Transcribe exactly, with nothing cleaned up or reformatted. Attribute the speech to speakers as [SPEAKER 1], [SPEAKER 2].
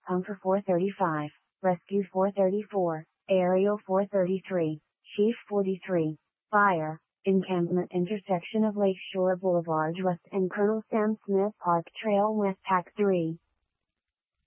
[SPEAKER 1] Pumper four thirty-five, Rescue four thirty-four, Aerial four thirty-three, Chief forty-three, Fire, Encampment intersection of Lakeshore Boulevard West and Colonel Sam Smith Park Trail West Pack three.